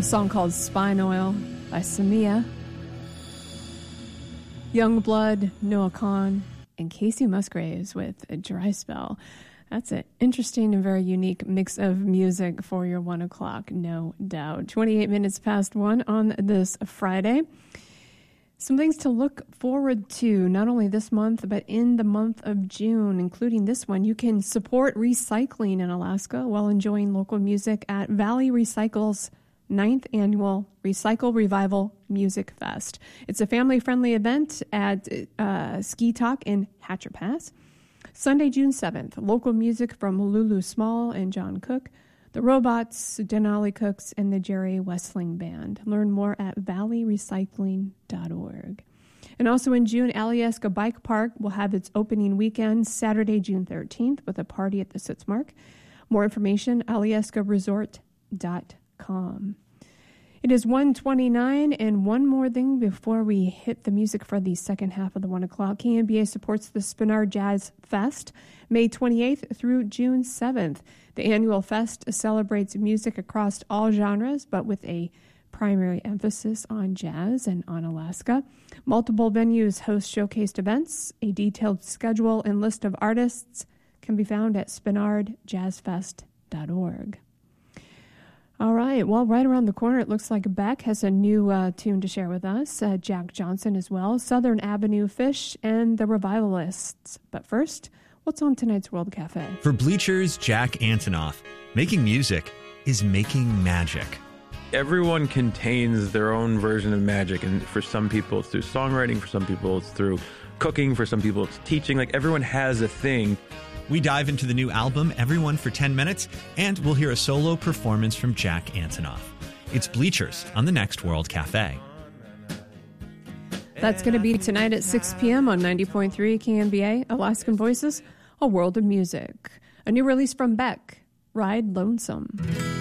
a song called Spine Oil by Samia. Youngblood, Noah Kahan, and Casey Musgraves with a Dry Spell. That's an interesting and very unique mix of music for your 1 o'clock, no doubt. 28 minutes past 1 on this Friday. Some things to look forward to, not only this month, but in the month of June, including this one. You can support recycling in Alaska while enjoying local music at Valley Recycle's 9th Annual Recycle Revival Music Fest. It's a family-friendly event at Ski Talk in Hatcher Pass. Sunday, June 7th, local music from Lulu Small and John Cook, the Robots, Denali Cooks, and the Jerry Westling Band. Learn more at valleyrecycling.org. And also in June, Alyeska Bike Park will have its opening weekend, Saturday, June 13th, with a party at the Sitzmark. More information, alyeskaresort.com. It is 1:29, and one more thing before we hit the music for the second half of the 1 o'clock. KNBA supports the Spinard Jazz Fest, May 28th through June 7th. The annual fest celebrates music across all genres, but with a primary emphasis on jazz and on Alaska. Multiple venues host showcased events. A detailed schedule and list of artists can be found at spinardjazzfest.org. All right. Well, right around the corner, it looks like Beck has a new tune to share with us. Jack Johnson as well. Southern Avenue Fish and the Revivalists. But first, what's on tonight's World Cafe? For Bleachers, Jack Antonoff, making music is making magic. Everyone contains their own version of magic. And for some people, it's through songwriting. For some people, it's through cooking. For some people, it's teaching. Like, everyone has a thing. We dive into the new album, Everyone for 10 Minutes, and we'll hear a solo performance from Jack Antonoff. It's Bleachers on the next World Cafe. That's going to be tonight at 6 p.m. on 90.3 KNBA, Alaskan Voices, a world of music. A new release from Beck, Ride Lonesome.